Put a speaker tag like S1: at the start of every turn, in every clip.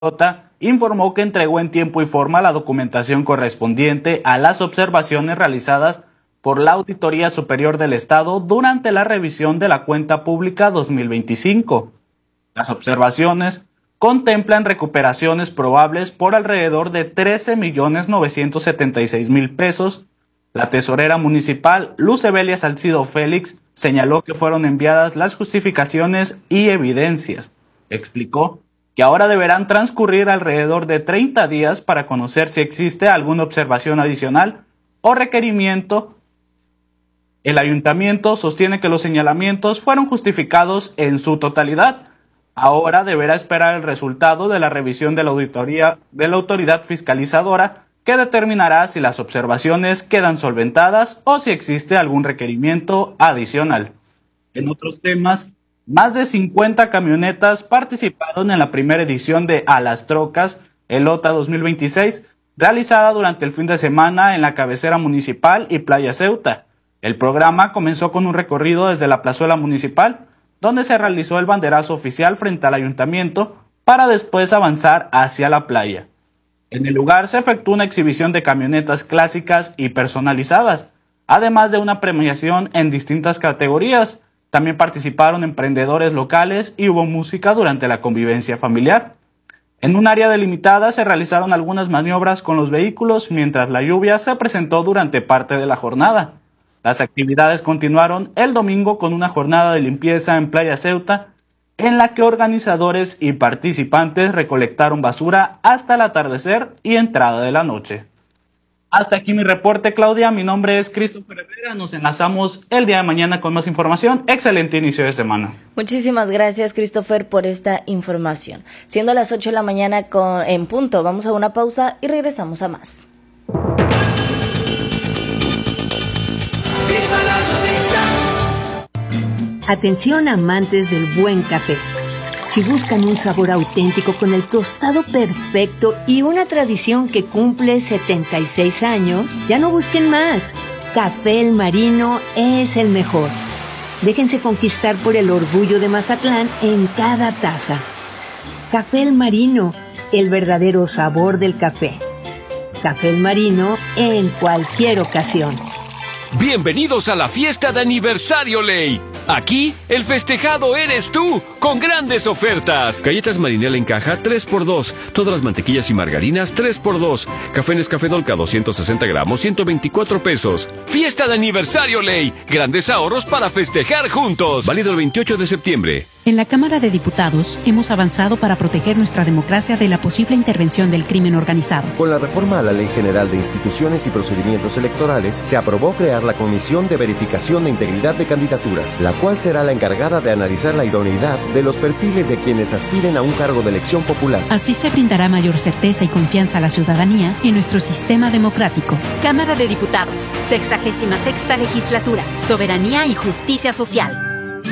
S1: informó que entregó en tiempo y forma la documentación correspondiente a las observaciones realizadas por la Auditoría Superior del Estado durante la revisión de la cuenta pública 2025. Las observaciones contemplan recuperaciones probables por alrededor de 13.976.000 pesos. La tesorera municipal, Luz Evelia Salcido Félix, señaló que fueron enviadas las justificaciones y evidencias. Explicó que ahora deberán transcurrir alrededor de 30 días para conocer si existe alguna observación adicional o requerimiento. El ayuntamiento sostiene que los señalamientos fueron justificados en su totalidad. Ahora deberá esperar el resultado de la revisión de la auditoría de la autoridad fiscalizadora, que determinará si las observaciones quedan solventadas o si existe algún requerimiento adicional. En otros temas, más de 50 camionetas participaron en la primera edición de A las Trocas, ELOTA 2026, realizada durante el fin de semana en la cabecera municipal y Playa Ceuta. El programa comenzó con un recorrido desde la plazuela municipal, donde se realizó el banderazo oficial frente al ayuntamiento, para después avanzar hacia la playa. En el lugar se efectuó una exhibición de camionetas clásicas y personalizadas, además de una premiación en distintas categorías. También participaron emprendedores locales y hubo música durante la convivencia familiar. En un área delimitada se realizaron algunas maniobras con los vehículos mientras la lluvia se presentó durante parte de la jornada. Las actividades continuaron el domingo con una jornada de limpieza en Playa Ceuta, en la que organizadores y participantes recolectaron basura hasta el atardecer y entrada de la noche. Hasta aquí mi reporte, Claudia. Mi nombre es Christopher Herrera. Nos enlazamos el día de mañana con más información. Excelente inicio de semana.
S2: Muchísimas gracias, Christopher, por esta información. Siendo las 8 de la mañana en punto, vamos a una pausa y regresamos a más.
S3: Atención, amantes del buen café. Si buscan un sabor auténtico con el tostado perfecto y una tradición que cumple 76 años, ya no busquen más. Café El Marino es el mejor. Déjense conquistar por el orgullo de Mazatlán en cada taza. Café El Marino, el verdadero sabor del café. Café El Marino en cualquier ocasión.
S4: Bienvenidos a la fiesta de aniversario Ley. Aquí, el festejado eres tú, con grandes ofertas. Galletas Marinela en caja, 3x2. Todas las mantequillas y margarinas, 3x2. Café Nescafé Dolca, 260 gramos, 124 pesos. Fiesta de aniversario Ley. Grandes ahorros para festejar juntos. Válido el 28 de septiembre.
S5: En la Cámara de Diputados hemos avanzado para proteger nuestra democracia de la posible intervención del crimen organizado.
S6: Con la reforma a la Ley General de Instituciones y Procedimientos Electorales, se aprobó crear la Comisión de Verificación de Integridad de Candidaturas, la cual será la encargada de analizar la idoneidad de los perfiles de quienes aspiren a un cargo de elección popular.
S5: Así se brindará mayor certeza y confianza a la ciudadanía en nuestro sistema democrático.
S7: Cámara de Diputados, 66ª Legislatura, Soberanía y Justicia Social.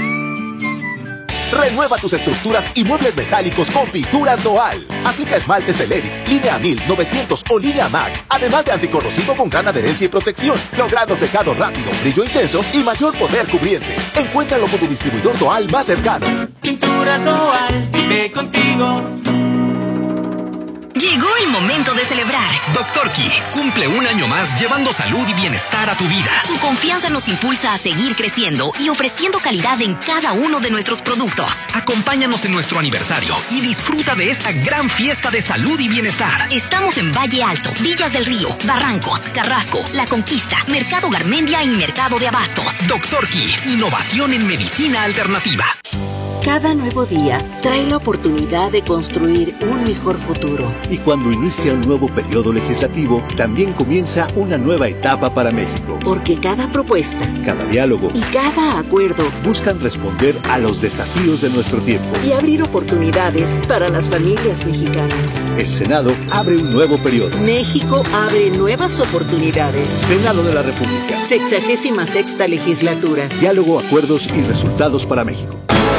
S8: Renueva tus estructuras y muebles metálicos con Pinturas Doal. Aplica esmaltes Celeris, línea 1000, 900 o línea MAC. Además de anticorrosivo con gran adherencia y protección, logrando secado rápido, brillo intenso y mayor poder cubriente. Encuéntralo con tu distribuidor Doal más cercano.
S9: Pinturas Doal, vive contigo.
S10: Llegó el momento de celebrar.
S11: Dr. Key cumple un año más llevando salud y bienestar a tu vida.
S10: Tu confianza nos impulsa a seguir creciendo y ofreciendo calidad en cada uno de nuestros productos.
S11: Acompáñanos en nuestro aniversario y disfruta de esta gran fiesta de salud y bienestar.
S10: Estamos en Valle Alto, Villas del Río, Barrancos, Carrasco, La Conquista, Mercado Garmendia y Mercado de Abastos.
S11: Dr. Key, innovación en medicina alternativa.
S3: Cada nuevo día trae la oportunidad de construir un mejor futuro.
S12: Y cuando inicia un nuevo periodo legislativo, también comienza una nueva etapa para México.
S3: Porque cada propuesta,
S12: cada diálogo
S3: y cada acuerdo
S12: buscan responder a los desafíos de nuestro tiempo
S3: y abrir oportunidades para las familias mexicanas.
S12: El Senado abre un nuevo periodo.
S3: México abre nuevas oportunidades.
S12: Senado de la República.
S3: 66ª Legislatura.
S12: Diálogo, acuerdos y resultados para México.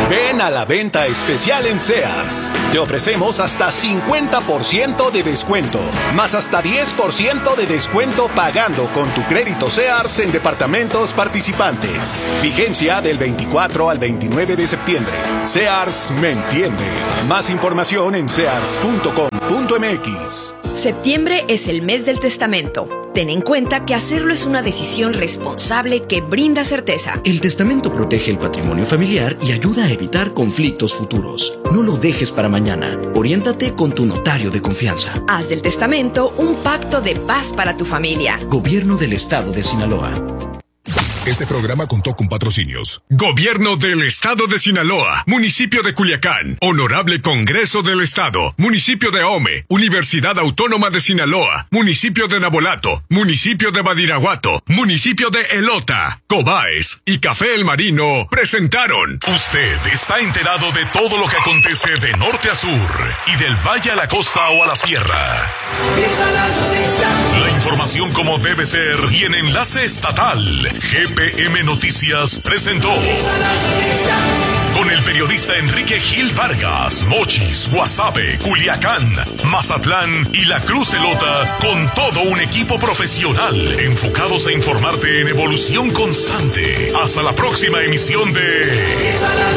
S8: Ven a la venta especial en Sears. Te ofrecemos hasta 50% de descuento, más hasta 10% de descuento pagando con tu crédito Sears en departamentos participantes. Vigencia del 24 al 29 de septiembre. Sears me entiende. Más información en sears.com.mx.
S13: Septiembre es el mes del testamento. Ten en cuenta que hacerlo es una decisión responsable que brinda certeza.
S14: El testamento protege el patrimonio familiar y ayuda a evitar conflictos futuros. No lo dejes para mañana. Oriéntate con tu notario de confianza.
S13: Haz del testamento un pacto de paz para tu familia.
S14: Gobierno del Estado de Sinaloa.
S15: Este programa contó con patrocinios. Gobierno del Estado de Sinaloa, Municipio de Culiacán, Honorable Congreso del Estado, Municipio de Ahome, Universidad Autónoma de Sinaloa, Municipio de Nabolato, Municipio de Badiraguato, Municipio de Elota, Cobaes y Café El Marino presentaron.
S16: Usted está enterado de todo lo que acontece de norte a sur y del valle a la costa o a la sierra. La información como debe ser y en enlace estatal. GPM Noticias presentó. Con el periodista Enrique Gil Vargas, Mochis, Guasave, Culiacán, Mazatlán y La Cruz Elota, con todo un equipo profesional enfocados a informarte en evolución constante. Hasta la próxima emisión de...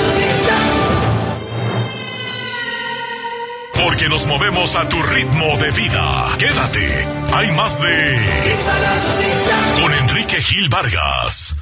S16: Porque nos movemos a tu ritmo de vida. Quédate, hay más de... Con Enrique Gil Vargas.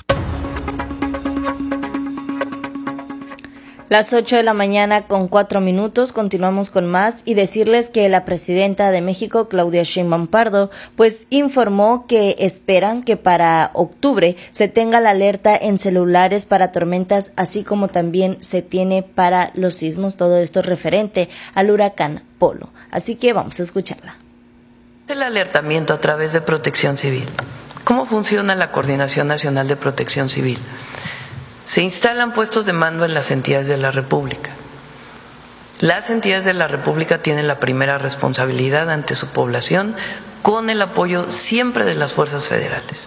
S2: Las 8 de la mañana con 4 minutos, continuamos con más y decirles que la presidenta de México, Claudia Sheinbaum Pardo, pues informó que esperan que para octubre se tenga la alerta en celulares para tormentas, así como también se tiene para los sismos, todo esto referente al huracán Polo. Así que vamos a escucharla.
S17: El alertamiento a través de Protección Civil. ¿Cómo funciona la Coordinación Nacional de Protección Civil? Se instalan puestos de mando en las entidades de la República. Las entidades de la República tienen la primera responsabilidad ante su población con el apoyo siempre de las fuerzas federales.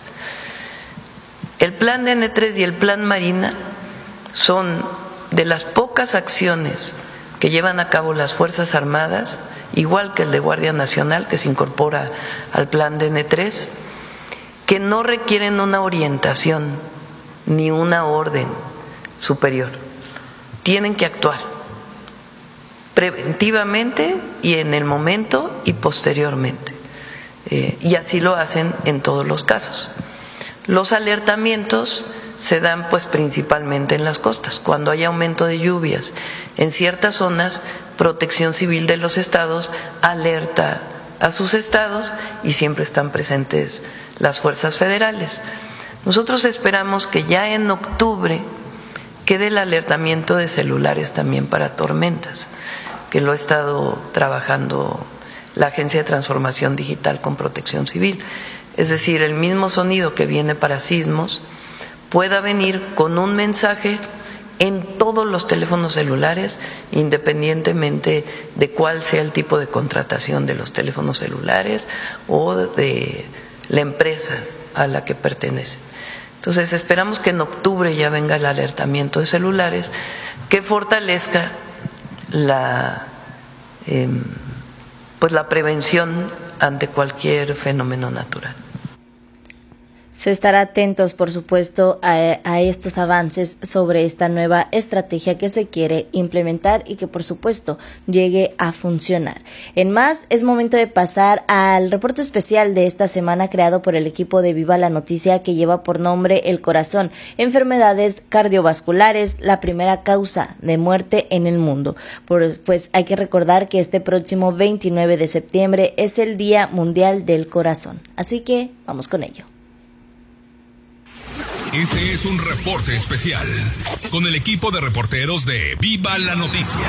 S17: El plan N3 y el plan Marina son de las pocas acciones que llevan a cabo las Fuerzas Armadas, igual que el de Guardia Nacional, que se incorpora al plan de N3, que no requieren una orientación ni una orden superior. Tienen que actuar preventivamente y en el momento y posteriormente. Y así lo hacen en todos los casos. Los alertamientos se dan pues principalmente en las costas. Cuando hay aumento de lluvias en ciertas zonas, Protección Civil de los estados alerta a sus estados y siempre están presentes las fuerzas federales. Nosotros esperamos que ya en octubre quede el alertamiento de celulares también para tormentas, que lo ha estado trabajando la Agencia de Transformación Digital con Protección Civil. Es decir, el mismo sonido que viene para sismos pueda venir con un mensaje en todos los teléfonos celulares, independientemente de cuál sea el tipo de contratación de los teléfonos celulares o de la empresa a la que pertenece. Entonces esperamos que en octubre ya venga el alertamiento de celulares que fortalezca la prevención ante cualquier fenómeno natural.
S2: Se estará atentos, por supuesto, a estos avances sobre esta nueva estrategia que se quiere implementar y que, por supuesto, llegue a funcionar. En más, es momento de pasar al reporte especial de esta semana creado por el equipo de Viva la Noticia, que lleva por nombre El Corazón, enfermedades cardiovasculares, la primera causa de muerte en el mundo. Pues hay que recordar que este próximo 29 de septiembre es el Día Mundial del Corazón. Así que vamos con ello.
S16: Este es un reporte especial con el equipo de reporteros de Viva la Noticia.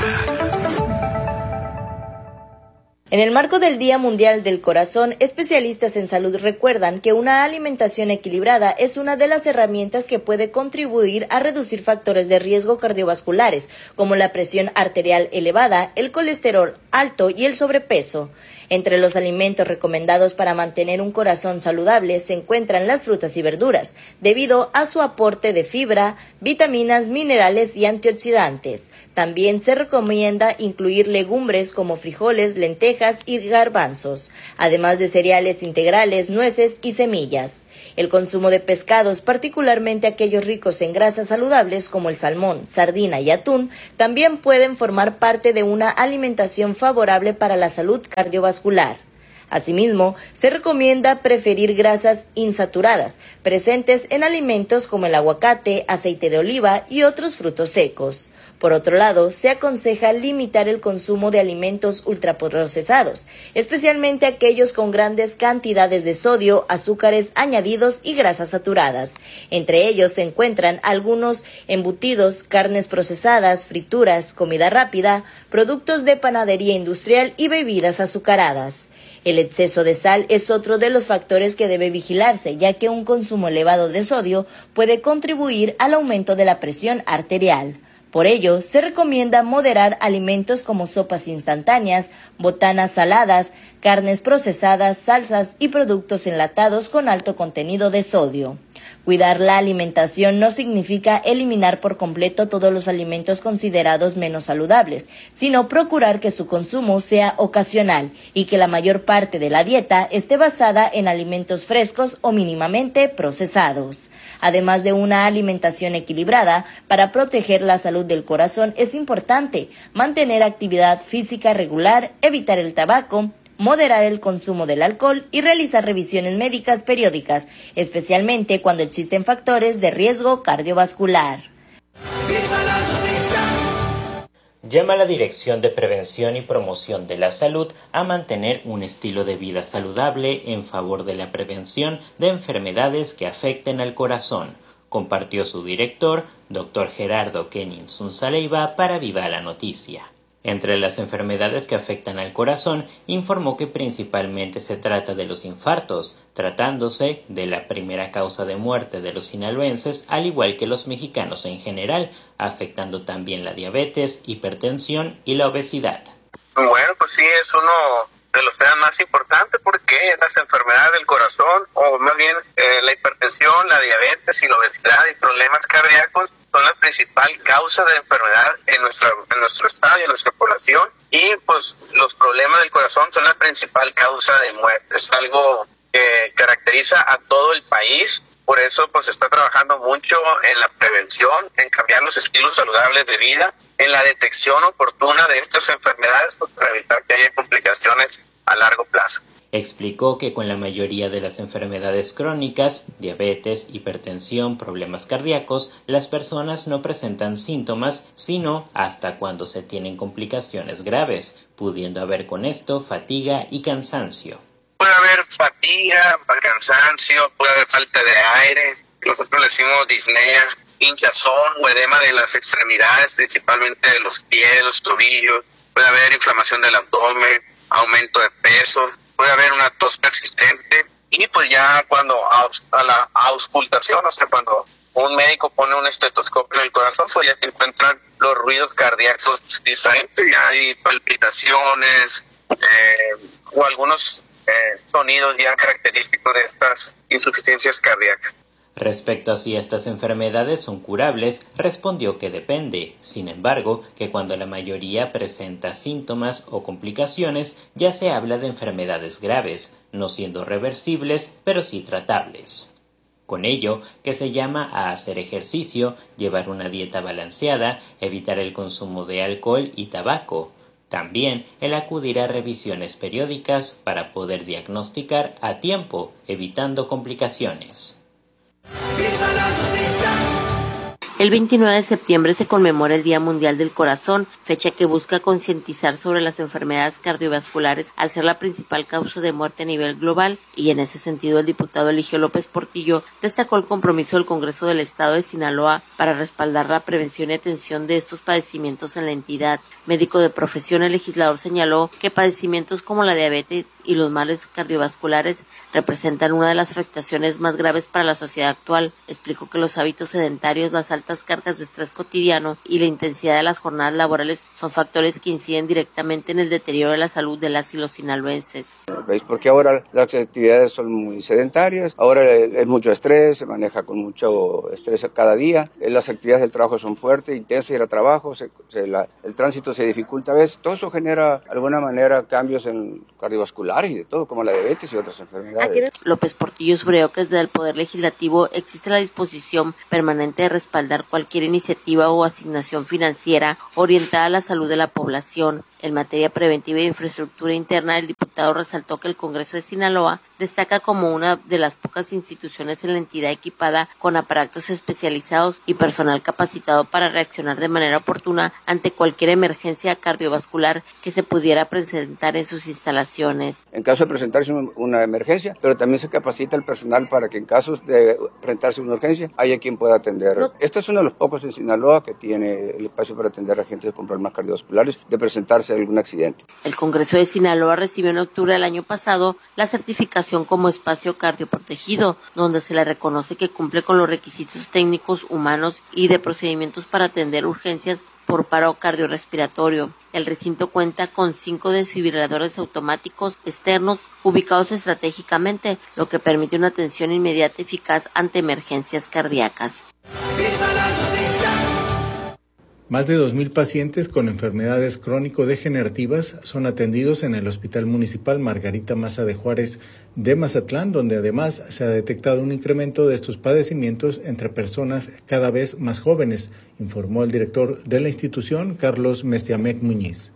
S2: En el marco del Día Mundial del Corazón, especialistas en salud recuerdan que una alimentación equilibrada es una de las herramientas que puede contribuir a reducir factores de riesgo cardiovasculares, como la presión arterial elevada, el colesterol alto y el sobrepeso. Entre los alimentos recomendados para mantener un corazón saludable se encuentran las frutas y verduras, debido a su aporte de fibra, vitaminas, minerales y antioxidantes. También se recomienda incluir legumbres como frijoles, lentejas y garbanzos, además de cereales integrales, nueces y semillas. El consumo de pescados, particularmente aquellos ricos en grasas saludables como el salmón, sardina y atún, también pueden formar parte de una alimentación favorable para la salud cardiovascular. Asimismo, se recomienda preferir grasas insaturadas, presentes en alimentos como el aguacate, aceite de oliva y otros frutos secos. Por otro lado, se aconseja limitar el consumo de alimentos ultraprocesados, especialmente aquellos con grandes cantidades de sodio, azúcares añadidos y grasas saturadas. Entre ellos se encuentran algunos embutidos, carnes procesadas, frituras, comida rápida, productos de panadería industrial y bebidas azucaradas. El exceso de sal es otro de los factores que debe vigilarse, ya que un consumo elevado de sodio puede contribuir al aumento de la presión arterial. Por ello, se recomienda moderar alimentos como sopas instantáneas, botanas saladas, carnes procesadas, salsas y productos enlatados con alto contenido de sodio. Cuidar la alimentación no significa eliminar por completo todos los alimentos considerados menos saludables, sino procurar que su consumo sea ocasional y que la mayor parte de la dieta esté basada en alimentos frescos o mínimamente procesados. Además de una alimentación equilibrada, para proteger la salud del corazón es importante mantener actividad física regular, evitar el tabaco, moderar el consumo del alcohol y realizar revisiones médicas periódicas, especialmente cuando existen factores de riesgo cardiovascular.
S18: Llama a la Dirección de Prevención y Promoción de la Salud a mantener un estilo de vida saludable en favor de la prevención de enfermedades que afecten al corazón, compartió su director, Dr. Gerardo Kenin Sunzaleiva, para Viva la Noticia. Entre las enfermedades que afectan al corazón, informó que principalmente se trata de los infartos, tratándose de la primera causa de muerte de los sinaloenses, al igual que los mexicanos en general, afectando también la diabetes, hipertensión y la obesidad.
S19: Bueno, pues sí, es uno de los temas más importantes porque las enfermedades del corazón, o más bien la hipertensión, la diabetes y la obesidad y problemas cardíacos son la principal causa de enfermedad en nuestro estado y en nuestra población, y pues los problemas del corazón son la principal causa de muerte. Es algo que caracteriza a todo el país. Por eso pues se está trabajando mucho en la prevención, en cambiar los estilos saludables de vida, en la detección oportuna de estas enfermedades, pues, para evitar que haya complicaciones a largo plazo.
S18: Explicó que con la mayoría de las enfermedades crónicas, diabetes, hipertensión, problemas cardíacos, las personas no presentan síntomas, sino hasta cuando se tienen complicaciones graves, pudiendo haber con esto fatiga y cansancio.
S19: Puede haber fatiga, cansancio, puede haber falta de aire, nosotros le decimos disnea, hinchazón o edema de las extremidades, principalmente de los pies, los tobillos, puede haber inflamación del abdomen, aumento de peso, puede haber una tos persistente, y pues ya cuando a la auscultación, o sea, cuando un médico pone un estetoscopio en el corazón, pues ya se encuentran los ruidos cardíacos diferentes, ya hay palpitaciones o algunos sonidos ya característicos de estas insuficiencias cardíacas.
S18: Respecto a si estas enfermedades son curables, respondió que depende. Sin embargo, que cuando la mayoría presenta síntomas o complicaciones, ya se habla de enfermedades graves, no siendo reversibles, pero sí tratables. Con ello, que se llama a hacer ejercicio, llevar una dieta balanceada, evitar el consumo de alcohol y tabaco. También el acudir a revisiones periódicas para poder diagnosticar a tiempo, evitando complicaciones.
S20: El 29 de septiembre se conmemora el Día Mundial del Corazón, fecha que busca concientizar sobre las enfermedades cardiovasculares al ser la principal causa de muerte a nivel global, y en ese sentido el diputado Eligio López Portillo destacó el compromiso del Congreso del Estado de Sinaloa para respaldar la prevención y atención de estos padecimientos en la entidad. Médico de profesión, el legislador señaló que padecimientos como la diabetes y los males cardiovasculares representan una de las afectaciones más graves para la sociedad actual. Explicó que los hábitos sedentarios, las altas altas cargas de estrés cotidiano y la intensidad de las jornadas laborales son factores que inciden directamente en el deterioro de la salud de las y los sinaloenses.
S21: ¿Veis? Porque ahora las actividades son muy sedentarias, ahora es mucho estrés, se maneja con mucho estrés cada día, las actividades del trabajo son fuertes, intensas, ir a trabajo, el tránsito se dificulta a veces, todo eso genera de alguna manera cambios en cardiovasculares y de todo, como la diabetes y otras enfermedades.
S20: López Portillo subrayó que desde el Poder Legislativo existe la disposición permanente de respaldar cualquier iniciativa o asignación financiera orientada a la salud de la población. En materia preventiva e infraestructura interna, el diputado resaltó que el Congreso de Sinaloa destaca como una de las pocas instituciones en la entidad equipada con aparatos especializados y personal capacitado para reaccionar de manera oportuna ante cualquier emergencia cardiovascular que se pudiera presentar en sus instalaciones.
S21: En caso de presentarse una emergencia, pero también se capacita el personal para que en casos de presentarse una urgencia haya quien pueda atender. Este es uno de los pocos en Sinaloa que tiene el espacio para atender a gente con problemas cardiovasculares de presentarse algún accidente.
S20: El Congreso de Sinaloa recibió en octubre del año pasado la certificación como espacio cardioprotegido, donde se le reconoce que cumple con los requisitos técnicos, humanos y de procedimientos para atender urgencias por paro cardiorrespiratorio. El recinto cuenta con 5 desfibriladores automáticos externos ubicados estratégicamente, lo que permite una atención inmediata y eficaz ante emergencias cardíacas.
S22: Más de 2,000 pacientes con enfermedades crónico-degenerativas son atendidos en el Hospital Municipal Margarita Maza de Juárez de Mazatlán, donde además se ha detectado un incremento de estos padecimientos entre personas cada vez más jóvenes, informó el director de la institución, Carlos Mestiamec Muñiz.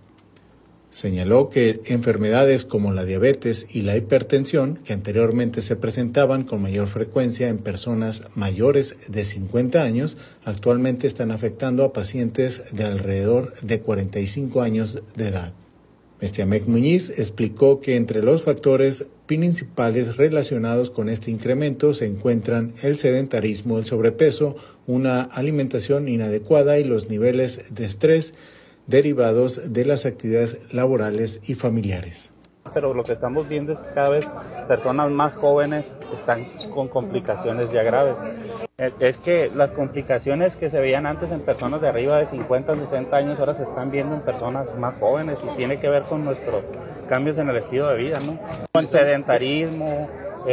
S22: Señaló que enfermedades como la diabetes y la hipertensión, que anteriormente se presentaban con mayor frecuencia en personas mayores de 50 años, actualmente están afectando a pacientes de alrededor de 45 años de edad. Mestiamec Muñiz explicó que entre los factores principales relacionados con este incremento se encuentran el sedentarismo, el sobrepeso, una alimentación inadecuada y los niveles de estrés derivados de las actividades laborales y familiares.
S23: Pero lo que estamos viendo es que cada vez personas más jóvenes están con complicaciones ya graves. Es que las complicaciones que se veían antes en personas de arriba de 50, 60 años, ahora se están viendo en personas más jóvenes y tiene que ver con nuestros cambios en el estilo de vida, ¿no? Con sedentarismo,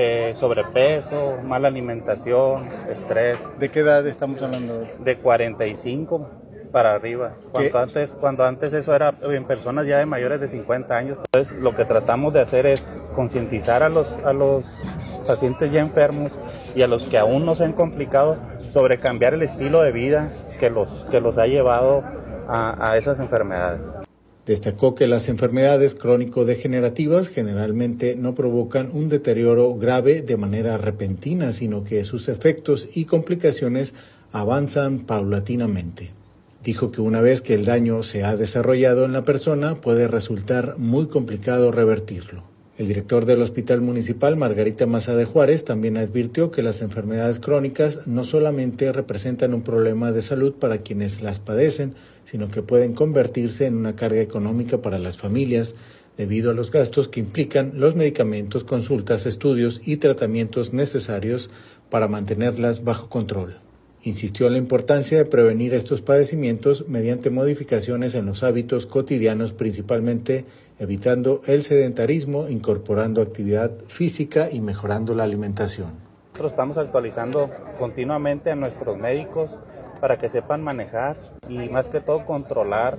S23: sobrepeso, mala alimentación, estrés.
S22: ¿De qué edad estamos hablando?
S23: De 45 para arriba, cuando antes eso era en personas ya de mayores de 50 años. Entonces lo que tratamos de hacer es concientizar a los pacientes ya enfermos y a los que aún no se han complicado sobre cambiar el estilo de vida que los ha llevado a esas enfermedades.
S22: Destacó que las enfermedades crónico-degenerativas generalmente no provocan un deterioro grave de manera repentina, sino que sus efectos y complicaciones avanzan paulatinamente. Dijo que una vez que el daño se ha desarrollado en la persona, puede resultar muy complicado revertirlo. El director del Hospital Municipal Margarita Maza de Juárez también advirtió que las enfermedades crónicas no solamente representan un problema de salud para quienes las padecen, sino que pueden convertirse en una carga económica para las familias, debido a los gastos que implican los medicamentos, consultas, estudios y tratamientos necesarios para mantenerlas bajo control. Insistió en la importancia de prevenir estos padecimientos mediante modificaciones en los hábitos cotidianos, principalmente evitando el sedentarismo, incorporando actividad física y mejorando la alimentación.
S23: Nosotros estamos actualizando continuamente a nuestros médicos para que sepan manejar y más que todo controlar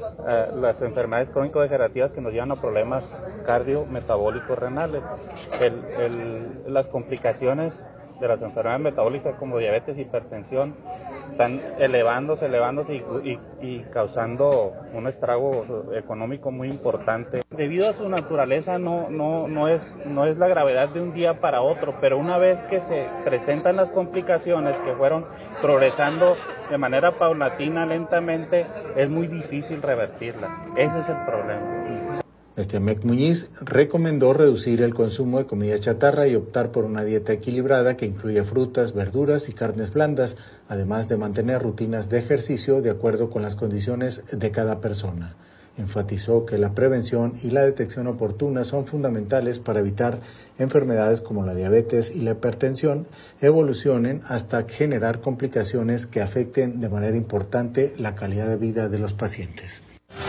S23: las enfermedades crónico-degenerativas que nos llevan a problemas cardio-metabólicos renales. Las complicaciones de las enfermedades metabólicas como diabetes y hipertensión están elevándose y causando un estrago económico muy importante. Debido a su naturaleza no es la gravedad de un día para otro, pero una vez que se presentan las complicaciones que fueron progresando de manera paulatina, lentamente, es muy difícil revertirlas. Ese es el problema.
S22: Mestiamec Muñiz recomendó reducir el consumo de comida chatarra y optar por una dieta equilibrada que incluya frutas, verduras y carnes blandas, además de mantener rutinas de ejercicio de acuerdo con las condiciones de cada persona. Enfatizó que la prevención y la detección oportuna son fundamentales para evitar enfermedades como la diabetes y la hipertensión evolucionen hasta generar complicaciones que afecten de manera importante la calidad de vida de los pacientes.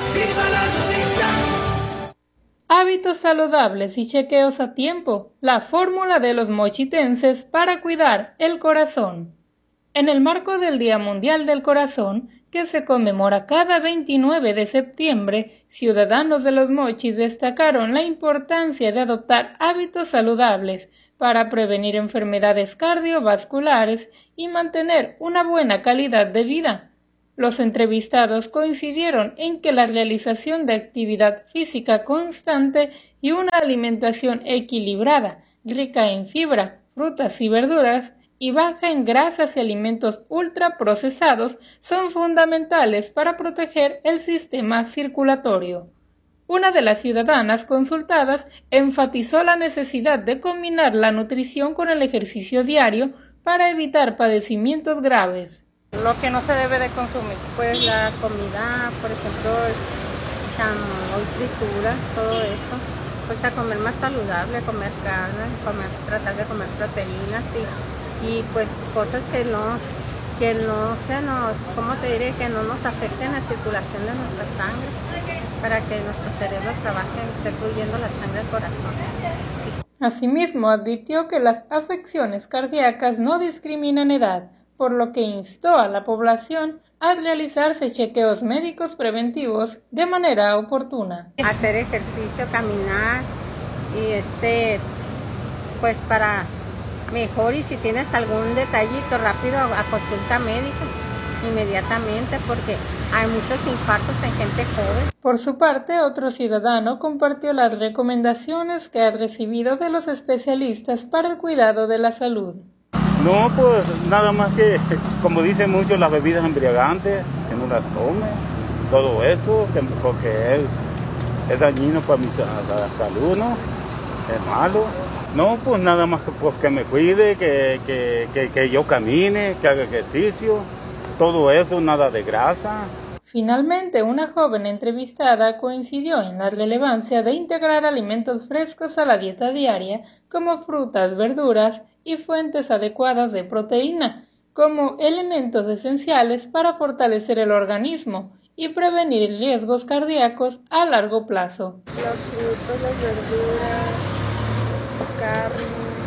S1: Hábitos saludables y chequeos a tiempo. La fórmula de los mochitenses para cuidar el corazón. En el marco del Día Mundial del Corazón, que se conmemora cada 29 de septiembre, ciudadanos de Los Mochis destacaron la importancia de adoptar hábitos saludables para prevenir enfermedades cardiovasculares y mantener una buena calidad de vida. Los entrevistados coincidieron en que la realización de actividad física constante y una alimentación equilibrada, rica en fibra, frutas y verduras, y baja en grasas y alimentos ultraprocesados son fundamentales para proteger el sistema circulatorio. Una de las ciudadanas consultadas enfatizó la necesidad de combinar la nutrición con el ejercicio diario para evitar padecimientos graves.
S4: Lo que no se debe de consumir, pues la comida, por ejemplo, chamoy, frituras, todo eso, pues a comer más saludable, comer carne, tratar de comer proteínas y pues cosas que no se nos, ¿cómo te diré? Que no nos afecten la circulación de nuestra sangre, para que nuestro cerebro trabaje, esté fluyendo la sangre al corazón.
S1: Asimismo, advirtió que las afecciones cardíacas no discriminan edad, por lo que instó a la población a realizarse chequeos médicos preventivos de manera oportuna.
S4: Hacer ejercicio, caminar y pues para mejor, y si tienes algún detallito rápido a consulta médica inmediatamente, porque hay muchos infartos en gente joven.
S1: Por su parte, otro ciudadano compartió las recomendaciones que ha recibido de los especialistas para el cuidado de la salud.
S23: No, pues nada más que, como dicen muchos, las bebidas embriagantes, que no las tome, todo eso, porque es dañino para mi salud, ¿no? Es malo. No, pues nada más que me cuide, que yo camine, que haga ejercicio, todo eso, nada de grasa.
S1: Finalmente, una joven entrevistada coincidió en la relevancia de integrar alimentos frescos a la dieta diaria, como frutas, verduras y fuentes adecuadas de proteína, como elementos esenciales para fortalecer el organismo y prevenir riesgos cardíacos a largo plazo.
S4: Los frutos, las verduras, carne.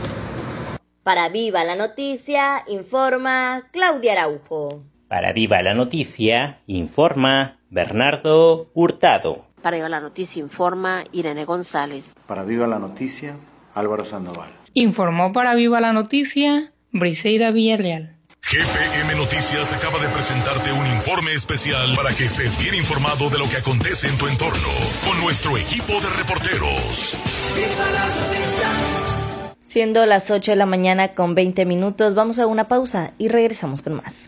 S2: Para Viva la Noticia, informa Claudia Araujo.
S18: Para Viva la Noticia, informa Bernardo Hurtado.
S20: Para Viva la Noticia, informa Irene González.
S6: Para Viva la Noticia, Álvaro Sandoval.
S1: Informó para Viva la Noticia, Briseida Villarreal.
S16: GPM Noticias acaba de presentarte un informe especial para que estés bien informado de lo que acontece en tu entorno, con nuestro equipo de reporteros. ¡Viva la
S2: noticia! Siendo las 8 de la mañana con 20 minutos, vamos a una pausa y regresamos con más.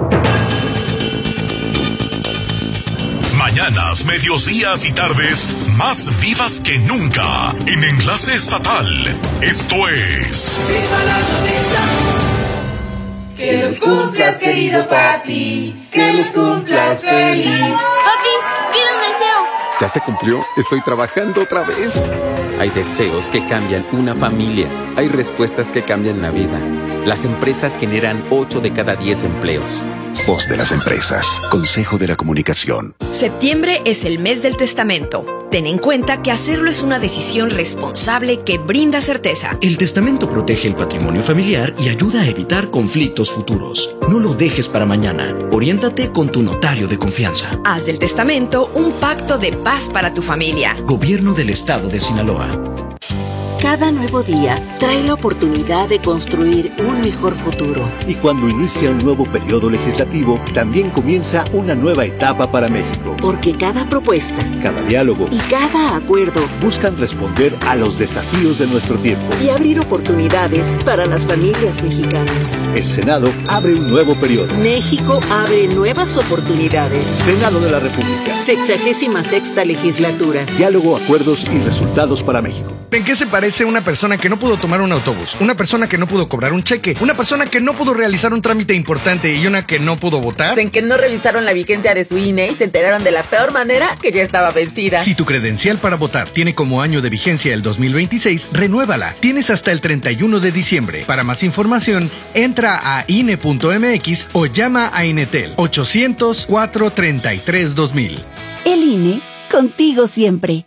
S16: Mañanas, medios, días y tardes más vivas que nunca en Enlace Estatal. Esto es
S9: ¡Viva la noticia! Que los cumplas, querido papi, que los cumplas feliz.
S24: Papi, quiero un deseo.
S25: ¿Ya se cumplió? Estoy trabajando otra vez. Hay deseos que cambian una familia. Hay respuestas que cambian la vida. Las empresas generan 8 de cada 10 empleos.
S12: Voz de las empresas. Consejo de la Comunicación.
S13: Septiembre es el mes del testamento. Ten en cuenta que hacerlo es una decisión responsable que brinda certeza.
S14: El testamento protege el patrimonio familiar y ayuda a evitar conflictos futuros. No lo dejes para mañana. Oriéntate con tu notario de confianza.
S13: Haz del testamento un pacto de paz para tu familia.
S14: Gobierno del Estado de Sinaloa.
S26: Cada nuevo día trae la oportunidad de construir un mejor futuro.
S12: Y cuando inicia un nuevo periodo legislativo, también comienza una nueva etapa para México.
S26: Porque cada propuesta,
S12: cada diálogo
S26: y cada acuerdo
S12: buscan responder a los desafíos de nuestro tiempo
S26: y abrir oportunidades para las familias mexicanas.
S12: El Senado abre un nuevo periodo.
S26: México abre nuevas oportunidades.
S12: Senado de la República.
S26: 66ª legislatura.
S12: Diálogo, acuerdos y resultados para México.
S3: ¿En qué se parece una persona que no pudo tomar un autobús, una persona que no pudo cobrar un cheque, una persona que no pudo realizar un trámite importante y una que no pudo votar?
S5: En que no revisaron la vigencia de su INE y se enteraron de la peor manera que ya estaba vencida.
S3: Si tu credencial para votar tiene como año de vigencia el 2026, renuévala. Tienes hasta el 31 de diciembre. Para más información, entra a INE.mx o llama a Inetel 800-433-2000.
S7: El INE, contigo siempre.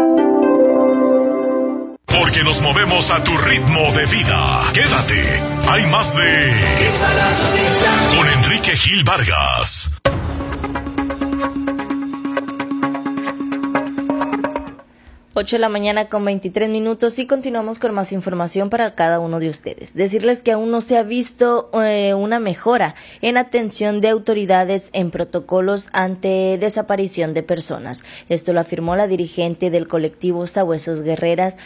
S16: Porque nos movemos a tu ritmo de vida. Quédate. Hay más de... Con Enrique Gil Vargas.
S2: 8 de la mañana con 23 minutos y continuamos con más información para cada uno de ustedes. Decirles que aún no se ha visto una mejora en atención de autoridades en protocolos ante desaparición de personas. Esto lo afirmó la dirigente del colectivo Sabuesos Guerreras,